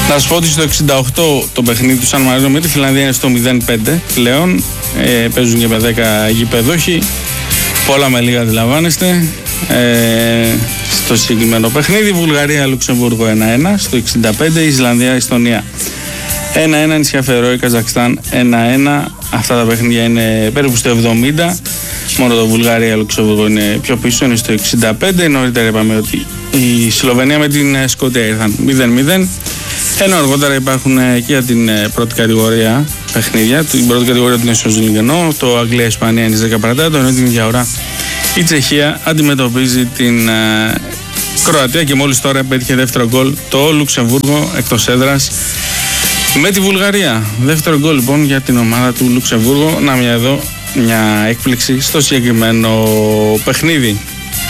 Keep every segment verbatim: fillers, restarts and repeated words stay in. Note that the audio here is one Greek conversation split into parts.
Να σου πω ότι στο εξήντα οκτώ το παιχνίδι του Σαν Μαρίνο με τη Φιλανδία είναι στο μηδέν πέντε πλέον. Ε, παίζουν και με δέκα γηπεδούχοι. Πολλά με λίγα αντιλαμβάνεστε. Ε, στο συγκεκριμένο παιχνίδι Βουλγαρία-Λουξεμβούργο ένα ένα. Στο εξήντα πέντε Ισλανδία-Εστονία ένα ένα. Νησιά Φερόε Καζακστάν ένα ένα. Αυτά τα παιχνίδια είναι περίπου στο εβδομήντα. Μόνο το Βουλγαρία-Λουξεμβούργο είναι πιο πίσω, είναι στο εξήντα πέντε. Νωρίτερα είπαμε ότι η Σλοβενία με την Σκωτία ήρθαν μηδέν μηδέν. Ενώ αργότερα υπάρχουν και για την πρώτη κατηγορία παιχνίδια. Την πρώτη κατηγορία του Nations League, ενώ το Αγγλία-Ισπανία είναι στις δέκα παρατέταρτο, ενώ την ίδια ώρα η Τσεχία αντιμετωπίζει την ε, Κροατία και μόλις τώρα πέτυχε δεύτερο γκολ το Λουξεμβούργο εκτός έδρας με τη Βουλγαρία. Δεύτερο γκολ λοιπόν για την ομάδα του Λουξεμβούργο. Να μια εδώ μια έκπληξη στο συγκεκριμένο παιχνίδι.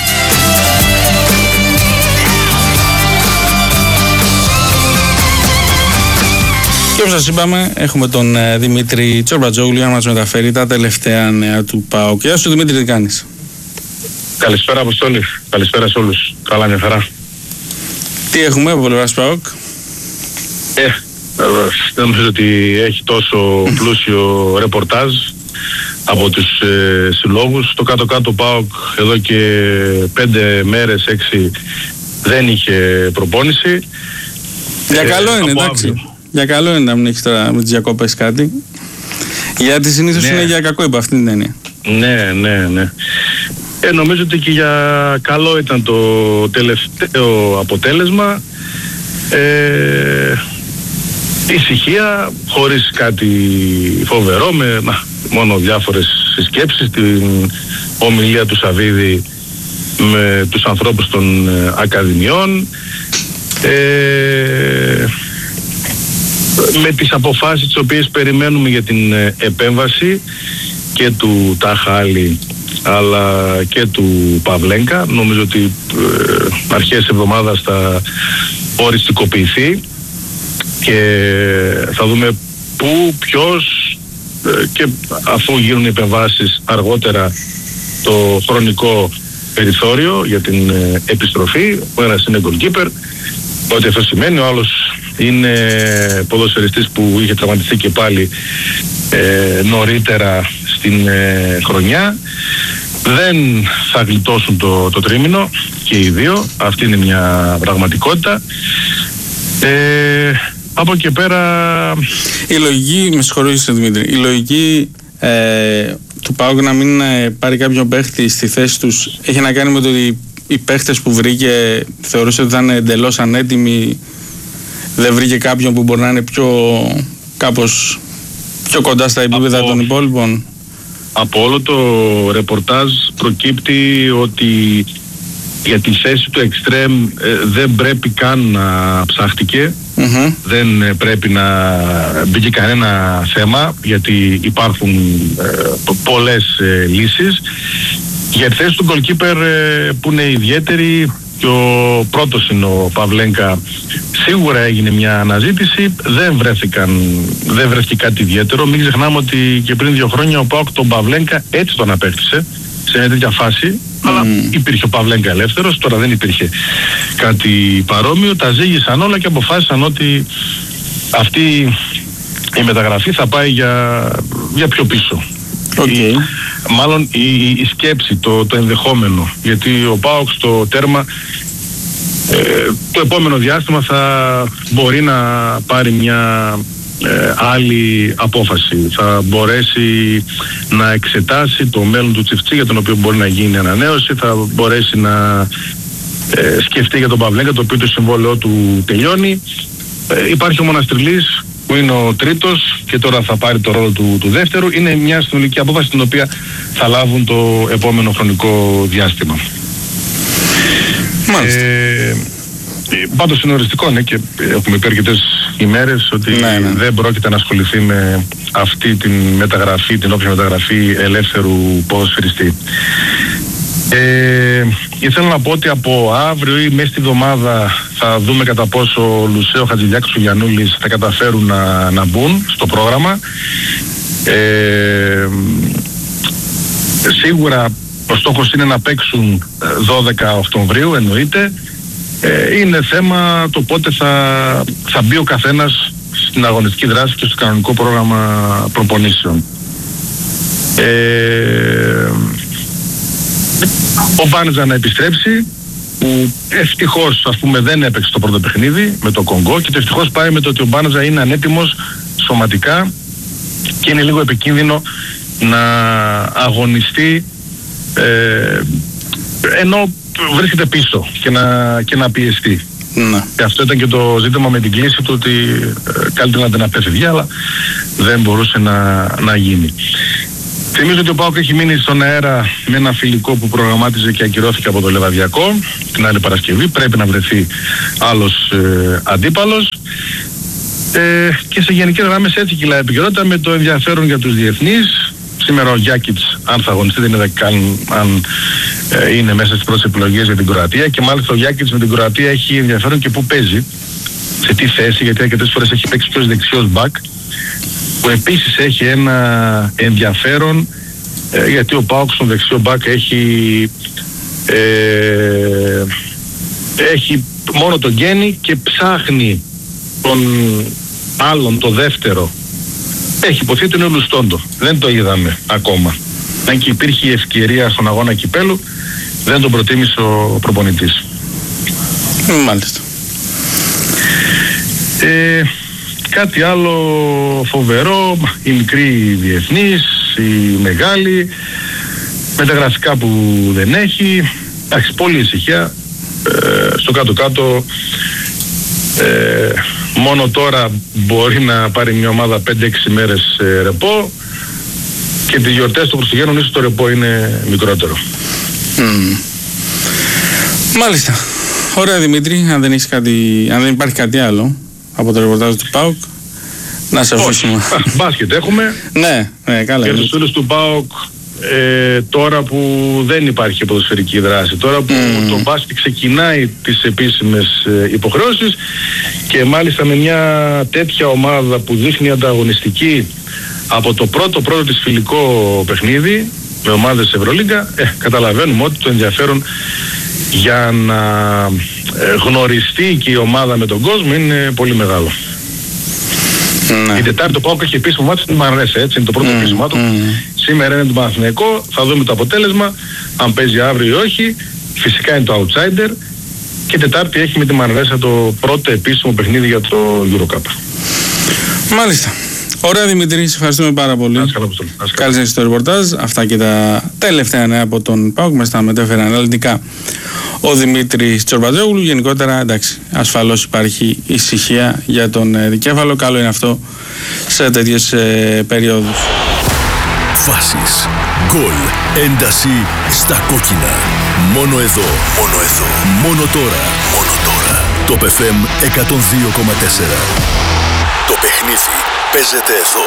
Και όπως σας είπαμε, έχουμε τον ε, Δημήτρη Τσορμπατζόγλου για να μας μεταφέρει τα τελευταία νέα του ΠΑΟΚ. Γεια σου Δημήτρη, τι κάνεις? Καλησπέρα Αποστόλη, καλησπέρα σε όλους. Καλά, μια χαρά. Τι έχουμε από πλευράς ΠΑΟΚ? Ε, δεν νομίζω ότι έχει τόσο πλούσιο ρεπορτάζ από τους ε, συλλόγους. Το κάτω-κάτω ΠΑΟΚ εδώ και πέντε μέρες, έξι δεν είχε προπόνηση. Για ε, καλό είναι, εντάξει. Αύριο. Για καλό είναι να μην έχεις τώρα με τις διακοπές κάτι. Γιατί συνήθως ναι. είναι για κακό υπό αυτήν την έννοια. Ναι, ναι, ναι. Ε, νομίζω ότι και για καλό ήταν το τελευταίο αποτέλεσμα. Ε, ησυχία, χωρίς κάτι φοβερό, με να, μόνο διάφορες συσκέψεις, την ομιλία του Σαββίδη με τους ανθρώπους των ε, ακαδημιών. Ε, με τις αποφάσεις τις οποίες περιμένουμε για την ε, επέμβαση και του Ταχάλη αλλά και του Παυλέγκα. Νομίζω ότι ε, αρχές εβδομάδας θα οριστικοποιηθεί και θα δούμε πού, ποιος ε, και αφού γίνουν οι επεμβάσεις αργότερα το χρονικό περιθώριο για την ε, επιστροφή. Ο ένας είναι goalkeeper, ό,τι αυτό σημαίνει. Ο άλλος είναι ποδοσφαιριστής που είχε τραυματιστεί και πάλι ε, νωρίτερα στην ε, χρονιά. Δεν θα γλιτώσουν το, το τρίμηνο και οι δύο. Αυτή είναι μια πραγματικότητα. Ε, από και πέρα... Η λογική, με συγχωρείς Δημήτρη, η λογική ε, του ΠΑΟΚ να μην ε, πάρει κάποιον παίχτη στη θέση τους έχει να κάνει με το ότι οι παίχτες που βρήκε θεωρούσε ότι θα είναι εντελώς ανέτοιμοι, δεν βρήκε κάποιον που μπορεί να είναι πιο κάπως πιο κοντά στα επίπεδα από, των υπόλοιπων. Από όλο το ρεπορτάζ προκύπτει ότι για τη θέση του εξτρέμ ε, δεν πρέπει καν να ψάχτηκε, mm-hmm. δεν ε, πρέπει να μπήκε κανένα θέμα, γιατί υπάρχουν ε, πολλές ε, λύσεις. Για τη θέση του goalkeeper ε, που είναι ιδιαίτερη, και ο πρώτος είναι ο Παυλέγκα, σίγουρα έγινε μια αναζήτηση, δεν βρέθηκαν, δεν βρέθηκε κάτι ιδιαίτερο. Μην ξεχνάμε ότι και πριν δύο χρόνια ο ΠΑΟΚ τον Παυλέγκα έτσι τον απέκτησε σε μια τέτοια φάση, mm. αλλά υπήρχε ο Παυλέγκα ελεύθερος, τώρα δεν υπήρχε κάτι παρόμοιο. Τα ζήγησαν όλα και αποφάσισαν ότι αυτή η μεταγραφή θα πάει για, για πιο πίσω. Okay. Η, μάλλον η, η σκέψη, το, το ενδεχόμενο, γιατί ο ΠΑΟΚ στο τέρμα ε, το επόμενο διάστημα θα μπορεί να πάρει μια ε, άλλη απόφαση. Θα μπορέσει να εξετάσει το μέλλον του Τσιφτσί, για τον οποίο μπορεί να γίνει ανανέωση, θα μπορέσει να ε, σκεφτεί για τον Παυλέγκα, το οποίο το συμβόλαιό του τελειώνει. Ε, υπάρχει ο Μοναστριλής που είναι ο τρίτος και τώρα θα πάρει το ρόλο του, του δεύτερου. Είναι μια συνολική απόφαση την οποία θα λάβουν το επόμενο χρονικό διάστημα. Μάλιστα. Ε, πάντως είναι οριστικό, ναι, και έχουμε πει αρκετές ημέρες ότι ναι, ναι. δεν πρόκειται να ασχοληθεί με αυτή την μεταγραφή, την όποια μεταγραφή ελεύθερου ποδοσφαιριστή. Ε, ήθελα να πω ότι από αύριο ή μέσα στη εβδομάδα θα δούμε κατά πόσο ο Λουσέο, Χατζηλιάκης και ο Γιαννούλης θα καταφέρουν να, να μπουν στο πρόγραμμα. Ε, σίγουρα ο στόχος είναι να παίξουν δώδεκα Οκτωβρίου, εννοείται. Ε, είναι θέμα το πότε θα, θα μπει ο καθένας στην αγωνιστική δράση και στο κανονικό πρόγραμμα προπονήσεων. Ε, ο Μπάνετζα να επιστρέψει, που ευτυχώς ας πούμε δεν έπαιξε το πρώτο παιχνίδι με το Κονγκό, και το ευτυχώς πάει με το ότι ο Μπάνετζα είναι ανέτοιμος σωματικά και είναι λίγο επικίνδυνο να αγωνιστεί ε, ενώ βρίσκεται πίσω και να, και να πιεστεί. Ναι. Και αυτό ήταν και το ζήτημα με την κλίση του, ότι ε, καλύτερα να την απέφευγε, αλλά δεν μπορούσε να, να γίνει. Θυμίζω ότι ο ΠΑΟΚ έχει μείνει στον αέρα με ένα φιλικό που προγραμμάτιζε και ακυρώθηκε από το Λεβαδιακό την άλλη Παρασκευή. Πρέπει να βρεθεί άλλος ε, αντίπαλος. Ε, και σε γενικές γραμμές έτσι κυλάει επικαιρότητα, με το ενδιαφέρον για τους διεθνείς. Σήμερα ο Γιάκιτς, αν θα αγωνιστεί, δεν είδα καν αν ε, είναι μέσα στις πρώτες επιλογές για την Κροατία, και μάλιστα ο Γιάκιτς με την Κροατία έχει ενδιαφέρον και πού παίζει, σε τι θέση, γιατί αρκετές φορές έχει παίξει και ως δεξιός μπακ, που επίσης έχει ένα ενδιαφέρον ε, γιατί ο ΠΑΟΚ στον δεξιό μπακ έχει ε, έχει μόνο τον Γκένι και ψάχνει τον άλλον, το δεύτερο. Έχει υποθεί τον Λουστόντο. Δεν το είδαμε ακόμα. Αν και υπήρχε η ευκαιρία στον αγώνα κυπέλου, δεν τον προτίμησε ο προπονητής. Μάλιστα. Ε, κάτι άλλο φοβερό, οι μικροί διεθνείς, οι μεγάλοι, με τα γραφικά που δεν έχει. Εντάξει, πολύ ησυχία. Ε, στο κάτω-κάτω ε, μόνο τώρα μπορεί να πάρει μια ομάδα πέντε έξι μέρες ε, ρεπό, και τις γιορτές των Χριστουγέννων ίσως το ρεπό είναι μικρότερο. Mm. Μάλιστα. Ωραία Δημήτρη, αν δεν, έχεις κάτι, αν δεν υπάρχει κάτι άλλο από το ρεπορτάζ του ΠΑΟΚ, να σε αφήσουμε. Μπάσκετ έχουμε. Ναι, ναι, καλά. Για τους φίλους του ΠΑΟΚ, ε, τώρα που δεν υπάρχει ποδοσφαιρική δράση, τώρα που mm. το μπάσκετ ξεκινάει τις επίσημες ε, υποχρεώσεις, και μάλιστα με μια τέτοια ομάδα που δείχνει ανταγωνιστική από το πρώτο πρώτο της φιλικό παιχνίδι με ομάδες Ευρωλίγκα, ε, καταλαβαίνουμε ότι το ενδιαφέρον για να ε, γνωριστεί και η ομάδα με τον κόσμο είναι πολύ μεγάλο. Mm. Η Τετάρτη το ΠΑΟΚ έχει επίσημο μάτι στην Μανρέσα, έτσι είναι το πρώτο mm. επίσημο του. Mm. Σήμερα είναι το Παναθηναϊκό, θα δούμε το αποτέλεσμα, αν παίζει αύριο ή όχι. Φυσικά είναι το outsider, και Τετάρτη έχει με τη Μανρέσα το πρώτο επίσημο παιχνίδι για το EuroCup. Μάλιστα. Ωραία Δημήτρη, σε ευχαριστούμε πάρα πολύ. Καλή συνέχεια στο ρεπορτάζ. Αυτά και τα τελευταία νέα από τον ΠΑΟΚ. Μας τα μετέφερε αναλυτικά ο Δημήτρης Τσορμπατζόγλου. Γενικότερα, εντάξει, ασφαλώς υπάρχει ησυχία για τον ε, δικέφαλο. Καλό είναι αυτό σε τέτοιες ε, περιόδους. Φάσεις, γκολ, ένταση στα κόκκινα. Μόνο εδώ, μόνο εδώ, μόνο τώρα, μόνο τώρα. Το εφ εμ εκατόν δύο κόμμα τέσσερα. Το παιχνίδι παίζεται εδώ.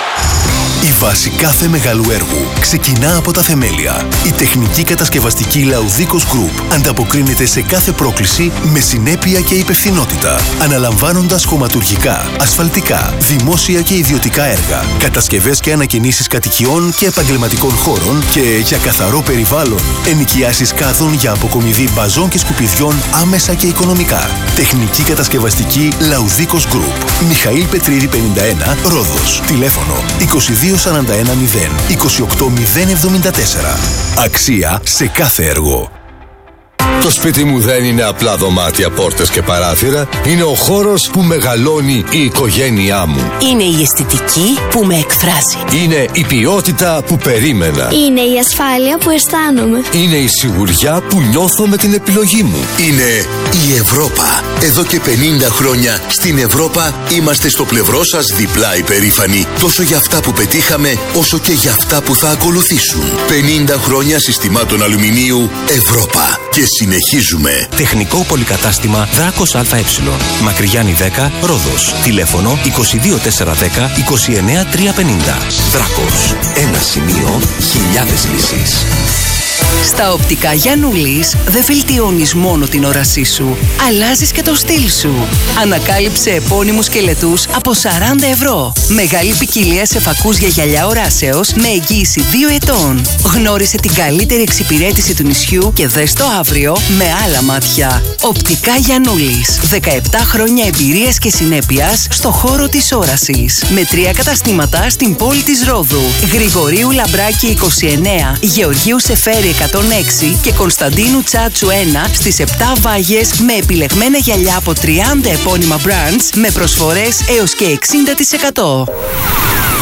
Η βάση κάθε μεγάλου έργου ξεκινά από τα θεμέλια. Η τεχνική κατασκευαστική Λαουδίκος Group ανταποκρίνεται σε κάθε πρόκληση με συνέπεια και υπευθυνότητα, αναλαμβάνοντας χωματουργικά, ασφαλτικά, δημόσια και ιδιωτικά έργα, κατασκευές και ανακαινήσεις κατοικιών και επαγγελματικών χώρων, και για καθαρό περιβάλλον, ενοικιάσεις κάδων για αποκομιδή μπαζών και σκουπιδιών άμεσα και οικονομικά. Τεχνική κατασκευαστική Λαουδίκος Group. Μιχαήλ Πετρίδη πενήντα ένα, Ρόδος. Τηλέφωνο είκοσι δύο σαράντα ένα μηδέν είκοσι οκτώ μηδέν εβδομήντα τέσσερα. Αξία σε κάθε έργο. Το σπίτι μου δεν είναι απλά δωμάτια, πόρτες και παράθυρα. Είναι ο χώρος που μεγαλώνει η οικογένειά μου. Είναι η αισθητική που με εκφράζει. Είναι η ποιότητα που περίμενα. Είναι η ασφάλεια που αισθάνομαι. Είναι η σιγουριά που νιώθω με την επιλογή μου. Είναι η Ευρώπα. Εδώ και πενήντα χρόνια στην Ευρώπα είμαστε στο πλευρό σας διπλά υπερήφανοι. Τόσο για αυτά που πετύχαμε, όσο και για αυτά που θα ακολουθήσουν. πενήντα χρόνια συστημάτων αλουμινίου Ευρώπα. Και συνεχίζουμε. Τεχνικό πολυκατάστημα Δράκος ΑΕ. Μακρυγιάννη δέκα, Ρόδος. Τηλέφωνο είκοσι δύο τετρακόσια δέκα είκοσι εννέα τριακόσια πενήντα. Δράκος. Ένα σημείο, χιλιάδες λύσεις. Στα οπτικά Γιαννούλης δεν βελτιώνεις μόνο την όρασή σου, αλλάζεις και το στυλ σου. Ανακάλυψε επώνυμους σκελετούς από σαράντα ευρώ. Μεγάλη ποικιλία σε φακούς για γυαλιά οράσεως με εγγύηση δύο ετών. Γνώρισε την καλύτερη εξυπηρέτηση του νησιού και δες το αύριο με άλλα μάτια. Οπτικά Γιαννούλης. δεκαεπτά χρόνια εμπειρίας και συνέπειας στο χώρο της όρασης. Με τρία καταστήματα στην πόλη της Ρόδου. Γρηγορίου Λαμπράκη είκοσι εννέα, Γεωργίου Σεφέρη εκατόν έξι και Κωνσταντίνου Τσάτσου ένα στις επτά Βάγες με επιλεγμένα γυαλιά από τριάντα επώνυμα brands με προσφορές έως και εξήντα τοις εκατό.